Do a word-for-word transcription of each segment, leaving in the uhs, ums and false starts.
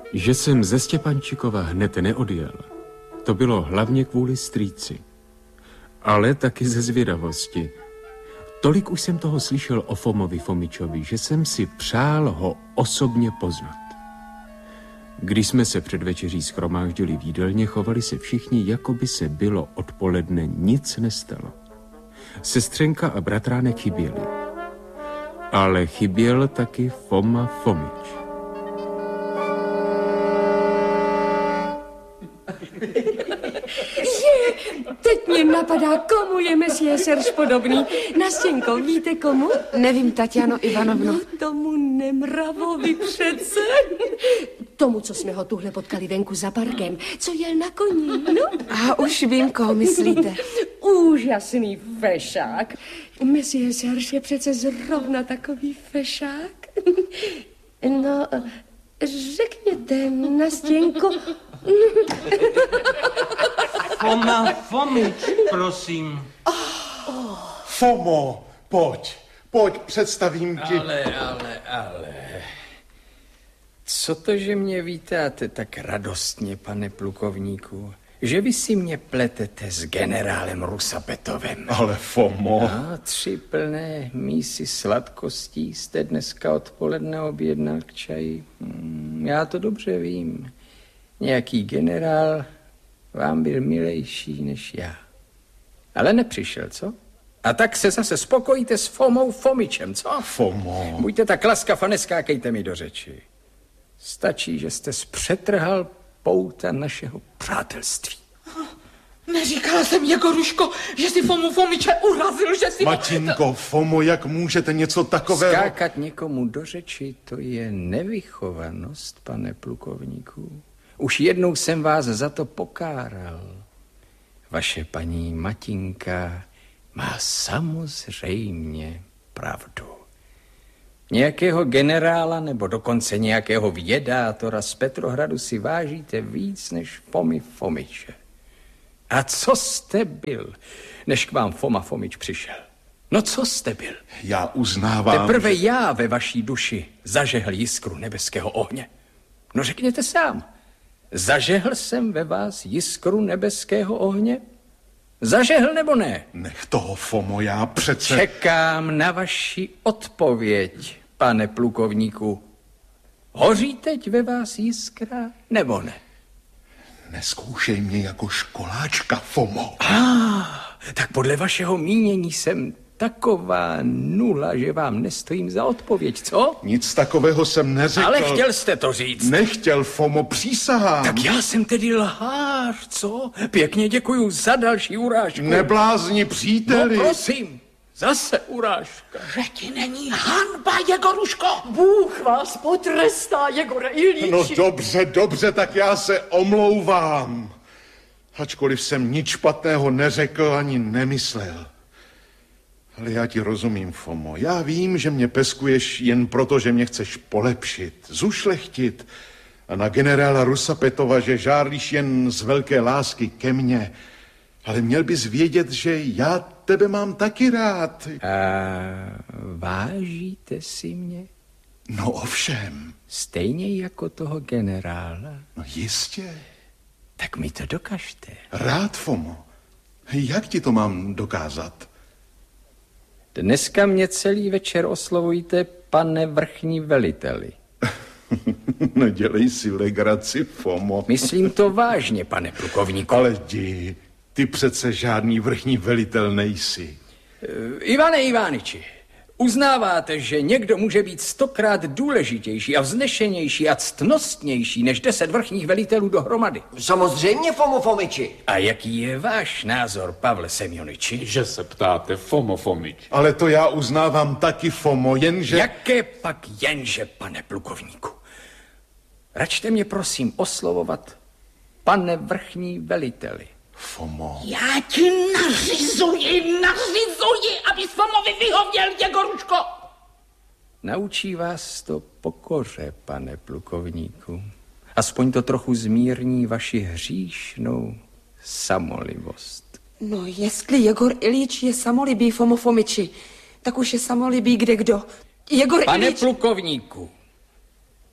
Že jsem ze Stěpančikova hned neodjel, to bylo hlavně kvůli strýci, ale taky ze zvědavosti. Tolik už jsem toho slyšel o Fomovi Fomičovi, že jsem si přál ho osobně poznat. Když jsme se před večeří shromáždili v jídelně, chovali se všichni, jako by se bylo odpoledne nic nestalo. Sestřenka a bratránek chyběli. Ale chyběl taky Foma Fomič. Je, teď mě napadá, komu je Messie Serge podobný. Nastěnko, víte komu? Nevím, Tatiano Ivanovno. No, tomu nemravovi přece. Tomu, co jsme ho tuhle potkali venku za parkem, co jel na koni, no? A už vím, koho myslíte. Úžasný fešák. Messie Serge je přece zrovna takový fešák. No, řekněte, Nastěnko. Foma Fomič, prosím. Oh. Fomo, pojď, pojď, představím ti. Ale, ale, ale... Co to, že mě vítáte tak radostně, pane plukovníku? Že vy si mě pletete s generálem Rusapetovem. Ale Fomo... A tři plné mísy sladkostí jste dneska odpoledne objednal k čaji. Hmm, já to dobře vím. Nějaký generál vám byl milejší než já. Ale nepřišel, co? A tak se zase spokojíte s Fomou Fomičem, co? Fomo... Buďte tak laskav a neskákejte mi do řeči. Stačí, že jste zpřetrhal pouta našeho přátelství. Neříkala jsem, Jegoruško, že si Fomu Fomiče urazil, že si... Matinko, Fomo, jak můžete něco takového... Skákat někomu do řeči, to je nevychovanost, pane plukovníku. Už jednou jsem vás za to pokáral. Vaše paní Matinka má samozřejmě pravdu. Nějakého generála nebo dokonce nějakého vědátora z Petrohradu si vážíte víc než Fomy Fomiče. A co jste byl, než k vám Foma Fomič přišel? No co jste byl? Já uznávám... Teprve že... já ve vaší duši zažehl jiskru nebeského ohně. No řekněte sám, zažehl jsem ve vás jiskru nebeského ohně? Zažehl nebo ne? Nech toho, Fomo, já přece... Čekám na vaši odpověď, pane plukovníku. Hoří teď ve vás jiskra nebo ne? Neskoušej mě jako školáčka, Fomo. Ah, tak podle vašeho mínění jsem taková nula, že vám nestojím za odpověď, co? Nic takového jsem neřekl. Ale chtěl jste to říct. Nechtěl, Fomo, přísahám. Tak já jsem tedy lhář, co? Pěkně děkuju za další urážku. Neblázni, příteli. No prosím, zase urážka. Že ti není hanba, Jegoruško. Bůh vás potrestá, Jegore Ilíči. No dobře, dobře, tak já se omlouvám. Ačkoliv jsem nic špatného neřekl ani nemyslel. Ale já ti rozumím, Fomo. Já vím, že mě peskuješ jen proto, že mě chceš polepšit, zušlechtit. A na generála Rusapetova, že žárlíš jen z velké lásky ke mně. Ale měl bys vědět, že já tebe mám taky rád. A vážíte si mě? No ovšem. Stejně jako toho generála? No jistě. Tak mi to dokažte. Rád, Fomo. Jak ti to mám dokázat? Dneska mě celý večer oslovujte pane vrchní veliteli. Nedělej si legraci, Fomo. Myslím to vážně, pane plukovníku. Ale jdi, ty přece žádný vrchní velitel nejsi. Uh, Ivane Ivániči, uznáváte, že někdo může být stokrát důležitější a vznešenější a ctnostnější než deset vrchních velitelů dohromady? Samozřejmě, Fomo Fomiči. A jaký je váš názor, Pavle Semjoniči? Že se ptáte, Fomo Fomič. Ale to já uznávám taky, Fomo, jenže... Jaké pak jenže, pane plukovníku? Račte mě prosím oslovovat pane vrchní veliteli. Fomo. Já ti nařizuji, nařizuji, abys Fomovi vyhověl, Jegoruško. Naučí vás to pokoře, pane plukovníku. Aspoň to trochu zmírní vaši hříšnou samolibost. No, jestli Jegor Ilíč je samolibý, Fomo Fomiči, tak už je samolibý kde kdo. Jegor Pane Ilíč... plukovníku,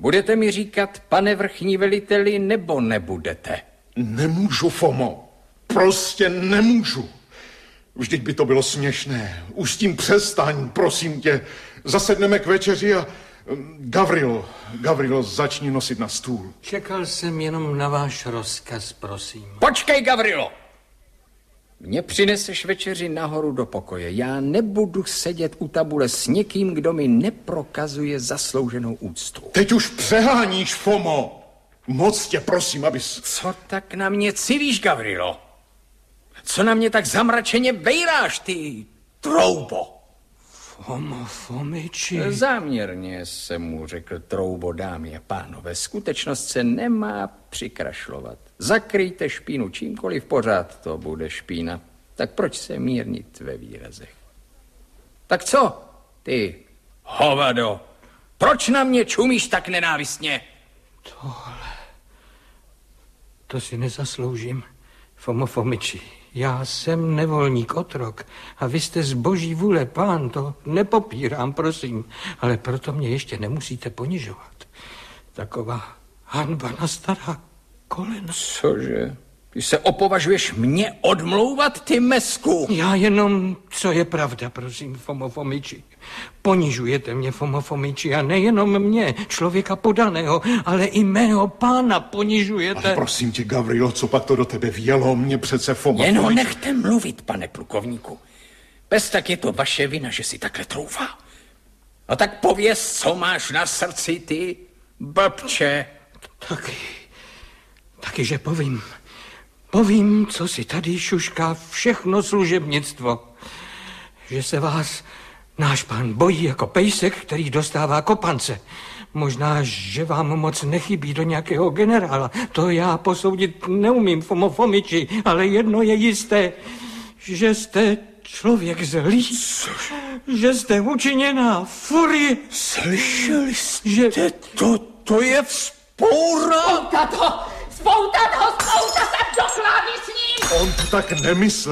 Budete mi říkat, pane vrchní veliteli, nebo nebudete? Nemůžu, Fomo. Prostě nemůžu. Vždyť by to bylo směšné. Už s tím přestaň, prosím tě. Zasedneme k večeři a... Gavrilo, Gavrilo, začni nosit na stůl. Čekal jsem jenom na váš rozkaz, prosím. Počkej, Gavrilo! Mně přineseš večeři nahoru do pokoje. Já nebudu sedět u tabule s někým, kdo mi neprokazuje zaslouženou úctu. Teď už přeháníš, Fomo. Moc tě prosím, abys... Co tak na mě civíš, Gavrilo? Co na mě tak zamračeně bejráš, ty troubo? Fomo Fomiči. Záměrně jsem mu řekl troubo, dámy a pánové. Skutečnost se nemá přikrašlovat. Zakryjte špínu čímkoliv, pořád to bude špína. Tak proč se mírnit ve výrazech? Tak co, ty hovado? Proč na mě čumíš tak nenávistně? Tohle... To si nezasloužím, Fomo Fomiči. Já jsem nevolník, otrok a vy jste z boží vůle pán, to nepopírám, prosím, ale proto mě ještě nemusíte ponižovat. Taková hanba na stará kolena. Cože? Ty se opovažuješ mě odmlouvat, ty mesku? Já jenom, co je pravda, prosím, Fomo Fomiči. Ponižujete mě, Fomo Fomiči, a nejenom mě, člověka podaného, ale i mého pána ponižujete. Ale prosím tě, Gavrilo, co pak to do tebe vjelo? Mě přece Fomo Jen ho Fomiči... nechte mluvit, pane plukovníku. Bez tak je to vaše vina, že si takhle troufá. No tak pověz, co máš na srdci, ty blbče. Taky, taky, že povím. Povím, co si tady šušká všechno služebnictvo. Že se vás náš pán bojí jako pejsek, který dostává kopance. Možná, že vám moc nechybí do nějakého generála. To já posoudit neumím, Fomo Fomiči, ale jedno je jisté, že jste člověk zlý. Což? Že jste učiněná furie. Slyšeli jste že... to? To je vzpoura. Spoutat ho! Spoutat ho! Spoutat ho do klávy s ním! On to tak nemyslel.